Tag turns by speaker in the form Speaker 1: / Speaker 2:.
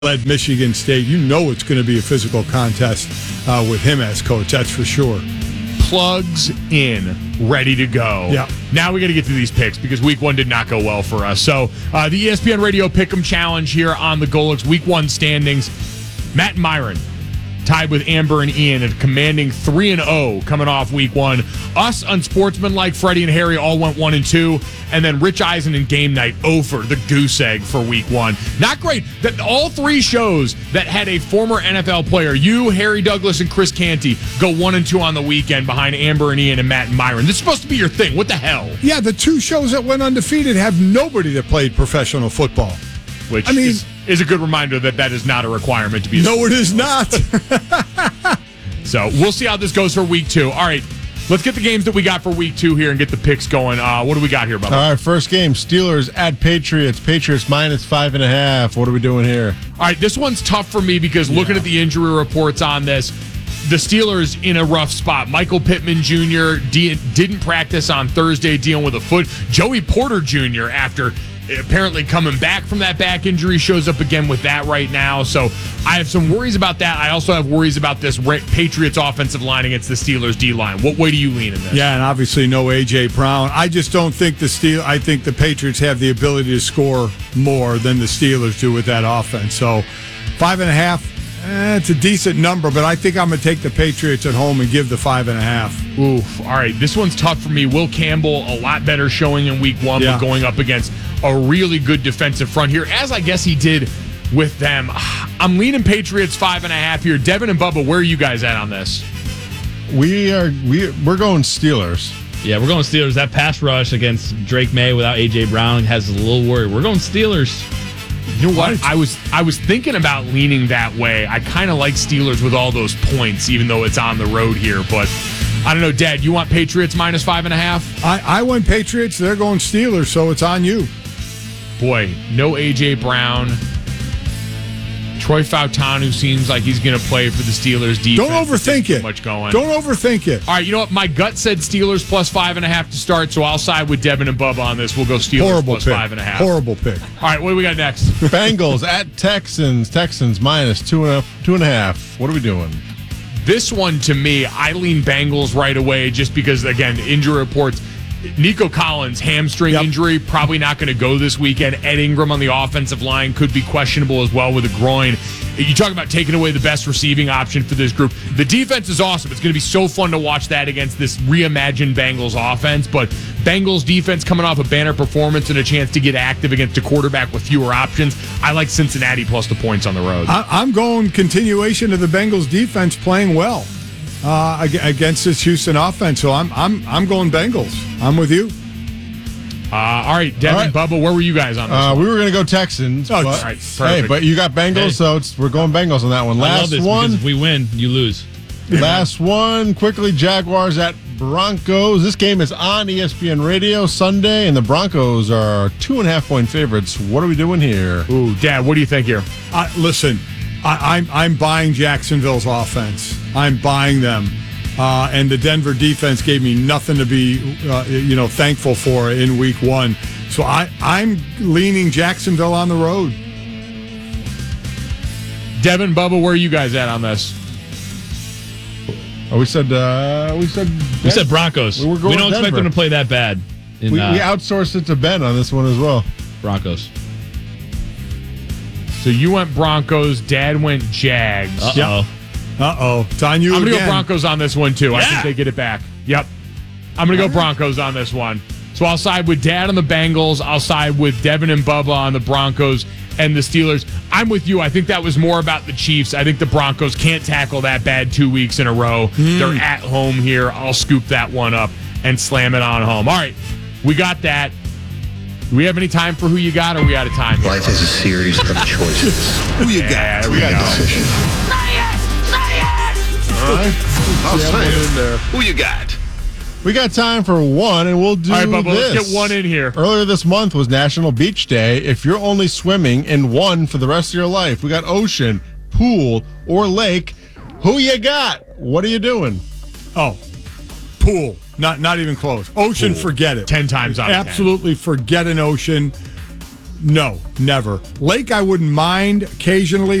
Speaker 1: led Michigan State. You know it's going to be a physical contest with him as coach. That's for sure.
Speaker 2: Plugs in, ready to go.
Speaker 1: Yeah.
Speaker 2: Now we got to get to these picks because week one did not go well for us. So the ESPN Radio Pick'em Challenge here on the Golics week one standings. Matt and Myron tied with Amber and Ian at commanding 3-0 coming off week one. Us unsportsmanlike Freddie and Harry all went 1-2, and then Rich Eisen and Game Night over the goose egg for week one. Not great. That all three shows that had a former NFL player, you, Harry Douglas, and Chris Canty, go 1-2 on the weekend behind Amber and Ian and Matt and Myron. This is supposed to be your thing. What the hell?
Speaker 1: Yeah, the two shows that went undefeated have nobody that played professional football.
Speaker 2: Which is a good reminder that is not a requirement to be.
Speaker 1: No, it is not.
Speaker 2: So we'll see how this goes for week two. All right, let's get the games that we got for week two here and get the picks going. What do we got here, Bubba?
Speaker 3: All right, first game, Steelers at Patriots. Patriots minus 5.5. What are we doing here?
Speaker 2: All right, this one's tough for me because looking at the injury reports on this, the Steelers in a rough spot. Michael Pittman Jr. didn't practice on Thursday dealing with a foot. Joey Porter Jr., after apparently coming back from that back injury, shows up again with that right now. So I have some worries about that. I also have worries about this Patriots offensive line against the Steelers D-line. What way do you lean in this?
Speaker 1: Yeah, and obviously no A.J. Brown. I just don't think I think the Patriots have the ability to score more than the Steelers do with that offense. So 5.5, it's a decent number, but I think I'm going to take the Patriots at home and give the 5.5.
Speaker 2: Oof. All right, this one's tough for me. Will Campbell, a lot better showing in week one, but going up against a really good defensive front here, as I guess he did with them. I'm leaning Patriots 5.5 here. Devin and Bubba, where are you guys at on this?
Speaker 3: We're going Steelers.
Speaker 4: Yeah, we're going Steelers. That pass rush against Drake May without A.J. Brown has a little worry. We're going Steelers.
Speaker 2: You know what? I was thinking about leaning that way. I kind of like Steelers with all those points, even though it's on the road here. But I don't know, Dad, you want Patriots minus 5.5?
Speaker 1: I went Patriots. They're going Steelers, so it's on you.
Speaker 2: Boy, no A.J. Brown. Troy Fautanu seems like he's going to play for the Steelers defense.
Speaker 1: Don't overthink it.
Speaker 2: Much going.
Speaker 1: Don't overthink it.
Speaker 2: All right, you know what? My gut said Steelers plus 5.5 to start, so I'll side with Devin and Bubba on this. We'll go Steelers
Speaker 1: Horrible
Speaker 2: plus
Speaker 1: pick.
Speaker 2: 5.5.
Speaker 1: Horrible pick.
Speaker 2: All right, what do we got next?
Speaker 3: Bengals at Texans. Texans minus 2.5. What are we doing?
Speaker 2: This one, to me, I lean Bengals right away just because, again, injury reports. Nico Collins, hamstring injury, probably not going to go this weekend. Ed Ingram on the offensive line could be questionable as well with a groin. You talk about taking away the best receiving option for this group. The defense is awesome. It's going to be so fun to watch that against this reimagined Bengals offense. But Bengals defense coming off a banner performance and a chance to get active against a quarterback with fewer options. I like Cincinnati plus the points on the road.
Speaker 1: I'm going continuation of the Bengals defense playing well against this Houston offense. So I'm going Bengals. I'm with you.
Speaker 2: All right, Devin, Bubba, where were you guys on this one?
Speaker 3: We were going to go Texans.
Speaker 2: All right, perfect.
Speaker 3: Hey, but you got Bengals, so we're going Bengals on that one.
Speaker 4: I love this because if we win, you lose.
Speaker 3: Last one, quickly, Jaguars at Broncos. This game is on ESPN Radio Sunday, and the Broncos are 2.5-point favorites. What are we doing here?
Speaker 2: Ooh, Dad, what do you think here?
Speaker 1: Listen, I'm buying Jacksonville's offense. I'm buying them. And the Denver defense gave me nothing to be, thankful for in week one. So I'm leaning Jacksonville on the road.
Speaker 2: Devin, Bubba, where are you guys at on this?
Speaker 3: Oh, we said
Speaker 4: Broncos.
Speaker 3: We
Speaker 4: don't expect them to play that bad.
Speaker 3: We outsourced it to Ben on this one as well.
Speaker 4: Broncos.
Speaker 2: So you went Broncos. Dad went Jags.
Speaker 1: Uh-oh. It's on you
Speaker 2: I'm going to
Speaker 1: again.
Speaker 2: go Broncos on this one, too. I think they get it back. Yep. I'm going to go Broncos on this one. So I'll side with Dad on the Bengals. I'll side with Devin and Bubba on the Broncos and the Steelers. I'm with you. I think that was more about the Chiefs. I think the Broncos can't tackle that bad 2 weeks in a row. They're at home here. I'll scoop that one up and slam it on home. All right. We got that. Do we have any time for who you got, or are we out of time here?
Speaker 5: Life is a series of choices.
Speaker 6: Who you got?
Speaker 2: There we go.
Speaker 5: Decision.
Speaker 6: All right. I'll say it.
Speaker 3: there.
Speaker 6: Who you got?
Speaker 3: We got time for one, and we'll do
Speaker 2: All right, Bubba,
Speaker 3: this.
Speaker 2: let's get one in here.
Speaker 3: Earlier this month was National Beach Day. If you're only swimming in one for the rest of your life, we got ocean, pool, or lake. Who you got? What are you doing?
Speaker 1: Oh, pool. Not even close. Ocean,
Speaker 2: Pool.
Speaker 1: forget it.
Speaker 2: 10 times out of 10.
Speaker 1: Absolutely forget an ocean. No, never. Lake, I wouldn't mind occasionally.